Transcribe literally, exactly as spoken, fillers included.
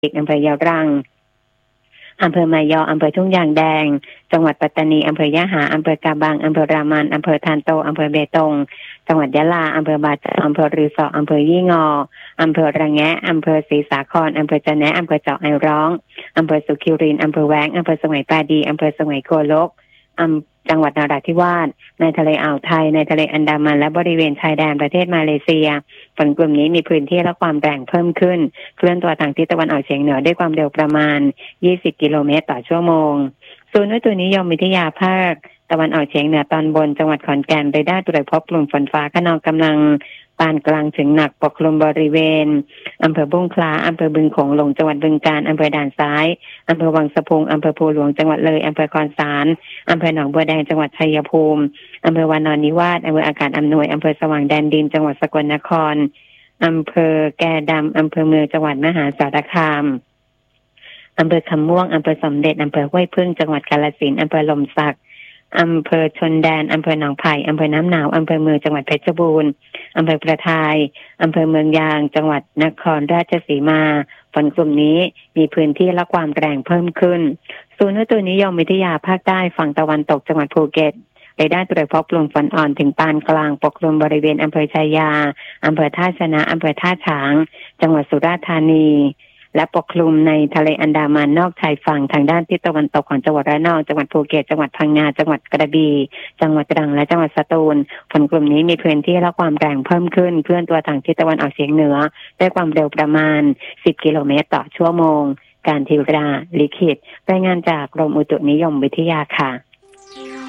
อำเภอยะรังอำเภอมายออำเภอทุ่งยางแดงจังหวัดปัตตานีอำเภอยะหาอำเภอกาบังอำเภอรามันอำเภอทานโตอำเภอเบตงจังหวัดยะลาอำเภอบาจาอำเภอรือสออำเภอยี่งออำเภอระแงะอำเภอศรีสาครอำเภอจะแนะอำเภอเจาะไอร้องอำเภอสุขิรินอำเภอแว้งอำเภอสมัยปาดีอำเภอสมัยโกลกอำจังหวัดนราธิวาสในทะเลอ่าวไทยในทะเลอันดามันและบริเวณชายแดนประเทศมาเลเซียฝนกลุ่มนี้มีพื้นที่และความแรงเพิ่มขึ้นเคลื่อนตัวทางทิศตะวันออกเฉียงเหนือด้วยความเร็วประมาณยี่สิบกิโลเมตรต่อชั่วโมงศูนย์อุตุนิยมวิทยาภาคตะวันออกเฉียงเหนือตอนบนจังหวัดขอนแก่นเรดาร์ตรวจพบกลุ่มฝนฟ้าคะนองกำลังปานกลางถึงหนักปกคลุมบริเวณอำเภอบุ้งคล้าอำเภอบึงโขงหลงจังหวัดบึงกาฬอำเภอด่านซ้ายอำเภอวังสะพุงอำเภอภูหลวงจังหวัดเลยอำเภอคอนสารอำเภอหนองบัวแดงจังหวัดชัยภูมิอำเภอวานอนนิวาสอำเภออากาศอำนวยอำเภอสว่างแดนดินจังหวัดสกลนครอำเภอแกดำอำเภอเมืองจังหวัดมหาสารคามอำเภอคำม่วงอำเภอสมเด็จอำเภอห้วยพึ่งจังหวัดกาฬสินธุ์อำเภอลมสักอำเภอชนแดนอำเภอหนองไผ่อำเภอน้ำหนาวอำเภอเมืองจังหวัดเพชรบูรณ์อำเภอประทายอำเภอเมืองยางจังหวัดนครราชสีมาฝนกลุ่มนี้มีพื้นที่และความแรงเพิ่มขึ้นศูนย์อุตุนิยมวิทยาภาคใต้ฝั่งตะวันตกจังหวัดภูเก็ตเรดาร์ตรวจพบกลุ่มฝนอ่อนถึงปานกลางปกคลุมบริเวณอำเภอชายาอำเภอท่าชนะอำเภอท่าฉางจังหวัดสุราษฎร์ธานีและปกคลุมในทะเลอันดามันนอกชายฝั่งทางด้านทิศตะวันตกของจังหวัดระนองจังหวัดภูเก็ตจังหวัดพังงาจังหวัดกระบี่จังหวัดตรังและจังหวัดสตูลฝนกลุ่มนี้มีพื้นที่และความแรงเพิ่มขึ้นเคลื่อนตัวทางทิศตะวันออกเฉียงเหนือด้วยความเร็วประมาณสิบกิโลเมตรต่อชั่วโมงการทิวราลิขิตรายงานจากกรมอุตุนิยมวิทยาค่ะ